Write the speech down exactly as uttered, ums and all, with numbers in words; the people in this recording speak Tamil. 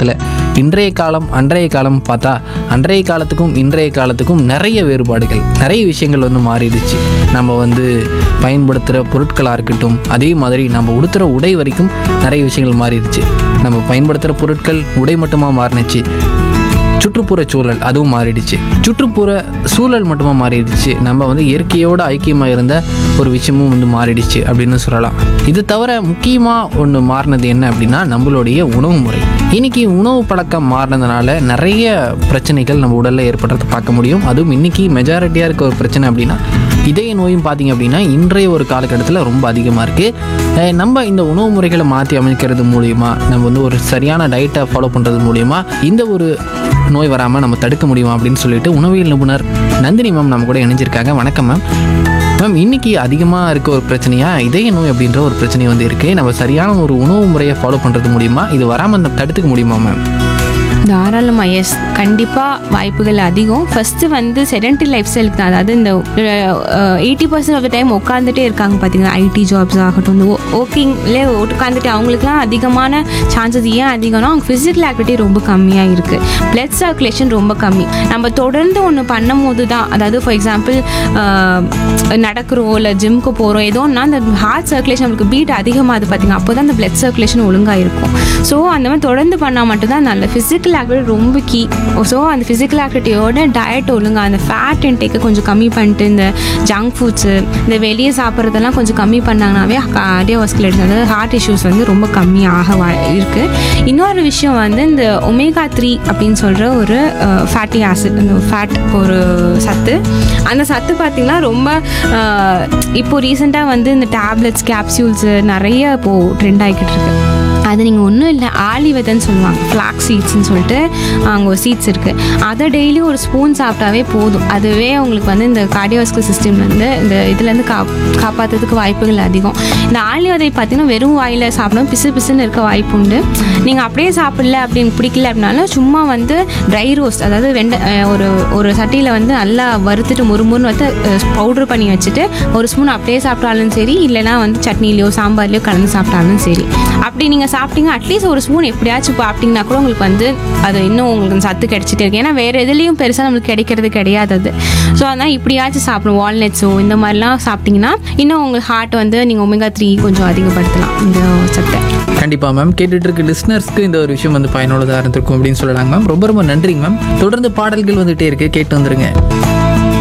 காலகட்டத்தில் இன்றைய காலம் அன்றைய காலம் பார்த்தா அன்றைய காலத்துக்கும் இன்றைய காலத்துக்கும் நிறைய வேறுபாடுகள், நிறைய விஷயங்கள் வந்து மாறிடுச்சு. நம்ம வந்து பயன்படுத்துகிற பொருட்களாக இருக்கட்டும், அதே மாதிரி நம்ம உடுத்துகிற உடை வரைக்கும் நிறைய விஷயங்கள் மாறிடுச்சு. நம்ம பயன்படுத்துகிற பொருட்கள் உடை மட்டுமா மாறினுச்சு, சுற்றுப்புற சூழல் அதுவும் மாறிடுச்சு. சுற்றுப்புற சூழல் மட்டுமா மாறிடுச்சு, நம்ம வந்து இயற்கையோடு ஐக்கியமாக இருந்த ஒரு விஷயமும் வந்து மாறிடுச்சு அப்படின்னு சொல்லலாம். இது தவிர முக்கியமாக ஒன்று மாறினது என்ன அப்படின்னா நம்மளுடைய உணவு முறை. இன்றைக்கி உணவு பழக்கம் மாறினதுனால நிறைய பிரச்சனைகள் நம்ம உடலில் ஏற்படுறத பார்க்க முடியும். அதுவும் இன்றைக்கி மெஜாரிட்டியாக இருக்க ஒரு பிரச்சனை அப்படின்னா இதய நோயும் பார்த்திங்க அப்படின்னா இன்றைய ஒரு காலகட்டத்தில் ரொம்ப அதிகமாக இருக்குது. நம்ம இந்த உணவு முறைகளை மாற்றி அமைக்கிறது மூலிமா, நம்ம வந்து ஒரு சரியான டயட்டை ஃபாலோ பண்ணுறது மூலிமா இந்த ஒரு நோய் வராமல் நம்ம தடுக்க முடியுமா அப்படின்னு சொல்லிட்டு உணவியல் நிபுணர் நந்தினி மேம் நம்ம கூட இணைஞ்சிருக்காங்க. வணக்கம் மேம். மேம், இன்றைக்கி அதிகமாக இருக்க ஒரு பிரச்சனையாக இதய நோய் அப்படின்ற ஒரு பிரச்சனை வந்து இருக்குது. நம்ம சரியான ஒரு உணவு முறையை ஃபாலோ பண்ணுறது மூலிமா இது வராமல் தடுத்துக்க முடியுமா மேம்? தாராளமாக, எஸ், கண்டிப்பாக வாய்ப்புகள் அதிகம். ஃபஸ்ட்டு வந்து செடென்டரி லைஃப் ஸ்டைலுக்கு தான். அதாவது இந்த eighty percent of the time உட்காந்துட்டே இருக்காங்க பார்த்தீங்கன்னா, ஐடி ஜாப்ஸ் ஆகட்டும், இந்த ஒர்க்கிங்லே உட்காந்துட்டு அவங்களுக்குலாம் அதிகமான சான்சஸ் ஏன் அதிகம்னா அவங்க ஃபிசிக்கல் ஆக்டிவிட்டி ரொம்ப கம்மியாக இருக்குது, பிளட் சர்க்குலேஷன் ரொம்ப கம்மி. நம்ம தொடர்ந்து ஒன்று பண்ணும் போது தான், அதாவது ஃபார் எக்ஸாம்பிள் நடக்கிறோம் இல்லை ஜிம்க்கு போகிறோம் ஏதோன்னா அந்த ஹார்ட் சர்க்குலேஷன் நம்மளுக்கு பீட் அதிகமாகுது பார்த்தீங்கன்னா, அப்போ தான் அந்த பிளட் சர்க்குலேஷன் ஒழுங்காக இருக்கும். ஸோ அந்த மாதிரி தொடர்ந்து பண்ணால் மட்டும்தான் நல்ல ஃபிசிக்கல் ஆக்டிவிட்டி ரொம்ப கீ. ஸோ அந்த ஃபிசிக்கல் ஆக்டிவிட்டியோட டயட் ஒழுங்காக, அந்த ஃபேட் இன்டேக்கை கொஞ்சம் கம்மி பண்ணிட்டு இந்த ஜங்க் ஃபுட்ஸு, இந்த வெளியே சாப்பிட்றதெல்லாம் கொஞ்சம் கம்மி பண்ணாங்கனாவே கார்டியோவாஸ்குலர், அதாவது ஹார்ட் இஷ்யூஸ் வந்து ரொம்ப கம்மியாக வா இருக்குது. இன்னொரு விஷயம் வந்து இந்த ஒமேகா த்ரீ அப்படின்னு சொல்கிற ஒரு ஃபேட்டி ஆசிட், அந்த ஃபேட் ஒரு சத்து. அந்த சத்து பார்த்திங்கன்னா ரொம்ப இப்போ ரீசெண்டாக வந்து இந்த டேப்லெட்ஸ், கேப்சியூல்ஸு நிறைய இப்போது ட்ரெண்ட் ஆகிக்கிட்டு இருக்கு. அது நீங்கள் ஒன்றும் இல்லை, ஆலி விதைன்னு சொல்லுவாங்க, ஃப்ளாக் சீட்ஸ்ன்னு சொல்லிட்டு அங்கே ஒரு சீட்ஸ் இருக்குது. அதை டெய்லி ஒரு ஸ்பூன் சாப்பிட்டாவே போதும். அதுவே உங்களுக்கு வந்து இந்த கார்டியோவாஸ்குலர் சிஸ்டம்லேருந்து இந்த இதுலேருந்து கா காப்பாற்றுறதுக்கு வாய்ப்புகள் அதிகம். இந்த ஆலி விதை பார்த்திங்கன்னா வெறும் வாயில் சாப்பிடும் பிசு பிசுன்னு இருக்க வாய்ப்பு உண்டு. நீங்கள் அப்படியே சாப்பிடல அப்படின்னு பிடிக்கல அப்படின்னாலும் சும்மா வந்து ட்ரை ரோஸ்ட், அதாவது வெண்டை ஒரு ஒரு சட்டியில் வந்து நல்லா வறுத்துட்டு முறுமுறுன்னு வந்து பவுட்ரு பண்ணி வச்சுட்டு ஒரு ஸ்பூன் அப்படியே சாப்பிட்டாலும் சரி, இல்லைனா வந்து சட்னிலையோ சாம்பார்லையோ கலந்து சாப்பிட்டாலும் சரி. அப்படி நீங்கள் சாப்பிட்டீங்க அட்லீஸ்ட் ஒரு ஸ்பூன் எப்படியாச்சும் சாப்பிட்டீங்கன்னா கூட உங்களுக்கு வந்து அது இன்னும் உங்களுக்கு சத்து கிடைச்சிட்டே இருக்கு. ஏன்னா வேறு எதுலேயும் பெருசாக நம்மளுக்கு கிடைக்கிறது கிடையாது அது. ஸோ அதனால் இப்படியாச்சும் சாப்பிடும், வால்நட்ஸோ இந்த மாதிரிலாம் சாப்பிட்டிங்கன்னா இன்னும் உங்கள் ஹார்ட் வந்து நீங்கள் ஒமேகா த்ரீ கொஞ்சம் அதிகப்படுத்தலாம் இந்த சத்தை. கண்டிப்பாக மேம், கேட்டுட்டு இருக்க லிஸ்னர்ஸ்க்கு இந்த ஒரு விஷயம் வந்து பயனுள்ளதாக இருந்திருக்கும் அப்படின்னு சொல்லலாங்க மேம். ரொம்ப ரொம்ப நன்றி மேம். தொடர்ந்து பாடல்கள் வந்துகிட்டே இருக்கு, கேட்டு வந்துருங்க.